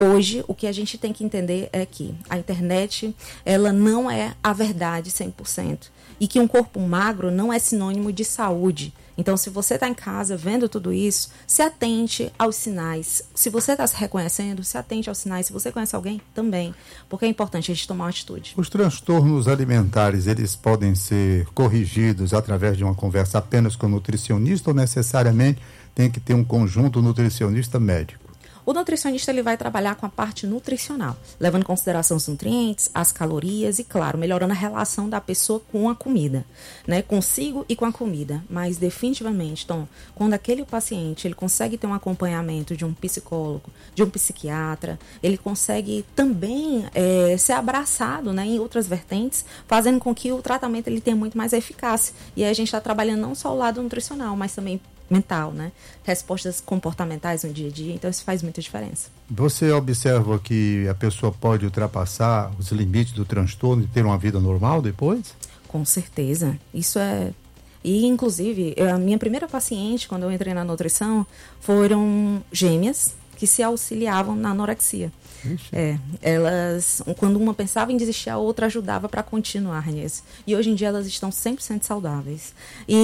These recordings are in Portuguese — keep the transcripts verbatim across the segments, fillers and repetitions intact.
Hoje, o que a gente tem que entender é que a internet, ela não é a verdade cem por cento. E que um corpo magro não é sinônimo de saúde. Então, se você está em casa vendo tudo isso, se atente aos sinais. Se você está se reconhecendo, se atente aos sinais. Se você conhece alguém, também. Porque é importante a gente tomar uma atitude. Os transtornos alimentares, eles podem ser corrigidos através de uma conversa apenas com o nutricionista ou necessariamente tem que ter um conjunto nutricionista-médico? O nutricionista ele vai trabalhar com a parte nutricional, levando em consideração os nutrientes, as calorias e, claro, melhorando a relação da pessoa com a comida, né? Consigo e com a comida. Mas definitivamente, Tom, quando aquele paciente ele consegue ter um acompanhamento de um psicólogo, de um psiquiatra, ele consegue também é, ser abraçado, né, em outras vertentes, fazendo com que o tratamento ele tenha muito mais eficácia. E aí a gente está trabalhando não só o lado nutricional, mas também mental, né? Respostas comportamentais no dia a dia, então isso faz muita diferença. Você observa que a pessoa pode ultrapassar os limites do transtorno e ter uma vida normal depois? Com certeza, isso é... E, inclusive, eu, a minha primeira paciente, quando eu entrei na nutrição, foram gêmeas que se auxiliavam na anorexia. É, elas, quando uma pensava em desistir, a outra ajudava para continuar nisso. E hoje em dia elas estão cem por cento saudáveis.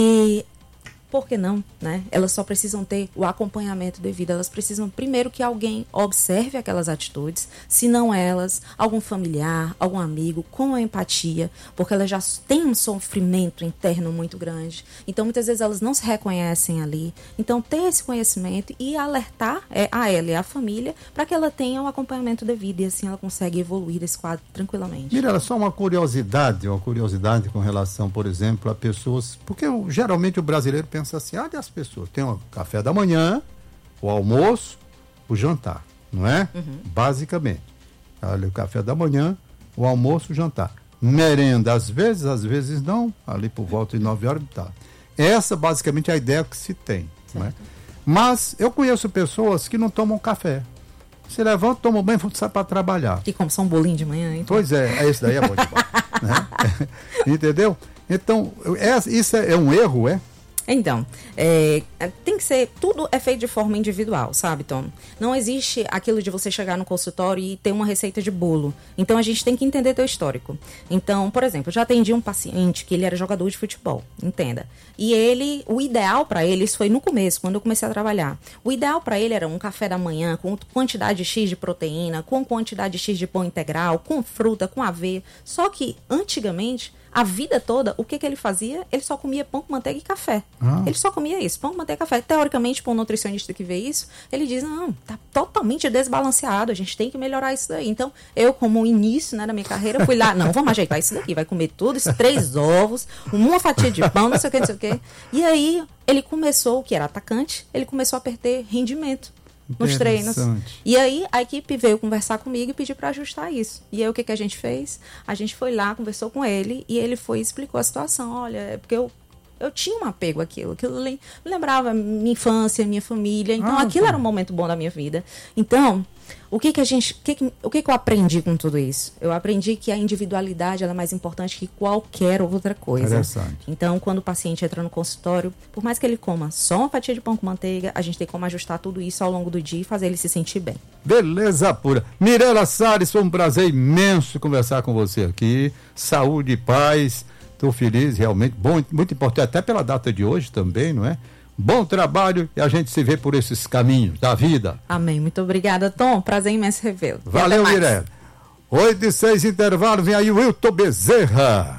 E por que não, né? Elas só precisam ter o acompanhamento devido. Elas precisam, primeiro, que alguém observe aquelas atitudes, se não elas, algum familiar, algum amigo, com a empatia, porque elas já têm um sofrimento interno muito grande. Então, muitas vezes, elas não se reconhecem ali. Então, ter esse conhecimento e alertar é, a ela e a família para que ela tenha o acompanhamento devido e assim ela consegue evoluir desse quadro tranquilamente. Mira, só uma curiosidade, uma curiosidade com relação, por exemplo, a pessoas... Porque geralmente o brasileiro pensa assim, olha as pessoas, tem o café da manhã, o almoço, o jantar, não é? Uhum. Basicamente. Olha, o café da manhã, o almoço, o jantar. Merenda, às vezes, às vezes não, ali por volta de nove horas, tá. Essa, basicamente, é a ideia que se tem, não é? Mas eu conheço pessoas que não tomam café. Se levanta, toma banho e sai para trabalhar. E como são um bolinho de manhã, então? Pois é, esse daí é bom demais, né? Entendeu? Então, é, isso é, é um erro, é? Então, é, tem que ser, tudo é feito de forma individual, sabe, Tom? Não existe aquilo de você chegar no consultório e ter uma receita de bolo. Então, a gente tem que entender teu histórico. Então, por exemplo, eu já atendi um paciente que ele era jogador de futebol, entenda. E ele, o ideal para ele, isso foi no começo, quando eu comecei a trabalhar. O ideal para ele era um café da manhã com quantidade X de proteína, com quantidade X de pão integral, com fruta, com aveia. Só que, antigamente, a vida toda, o que que ele fazia? Ele só comia pão com manteiga e café. Ah. Ele só comia isso, pão com manteiga e café. Teoricamente, para um nutricionista que vê isso, ele diz, não, tá totalmente desbalanceado, a gente tem que melhorar isso daí. Então, eu, como início, né, da minha carreira, fui lá, não, vamos ajeitar isso daqui, vai comer tudo, isso, três ovos, uma fatia de pão, não sei o que, não sei o que. E aí, ele começou, que era atacante, ele começou a perder rendimento nos treinos. E aí a equipe veio conversar comigo e pedir para ajustar isso. E aí o que, que a gente fez? A gente foi lá, conversou com ele e ele foi e explicou a situação. Olha, é porque eu, eu tinha um apego àquilo. Aquilo me lembrava minha infância, minha família. Então ah, aquilo tá. Era um momento bom da minha vida. Então, o que que a gente, o que que, o que que eu aprendi com tudo isso? Eu aprendi que a individualidade ela é mais importante que qualquer outra coisa. Interessante. Então, quando o paciente entra no consultório, por mais que ele coma só uma fatia de pão com manteiga, a gente tem como ajustar tudo isso ao longo do dia e fazer ele se sentir bem. Beleza pura. Mirela Salles, foi um prazer imenso conversar com você aqui. Saúde e paz. Estou feliz, realmente. Bom, muito importante, até pela data de hoje também, não é? Bom trabalho e a gente se vê por esses caminhos da vida. Amém. Muito obrigada, Tom. Prazer imenso revê-lo. Valeu, Mirela. oito e seis, intervalo. Vem aí o Wilton Bezerra.